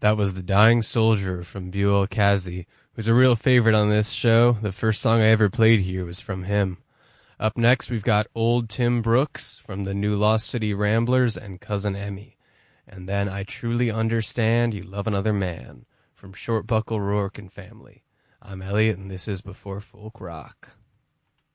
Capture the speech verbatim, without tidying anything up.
That was The Dying Soldier from Buell Kazi, who's a real favorite on this show. The first song I ever played here was from him. Up next, we've got Old Tim Brooks from the New Lost City Ramblers and Cousin Emmy. And then I Truly Understand You Love Another Man from Short Buckle Rourke and Family. I'm Elliot, and this is Before Folk Rock.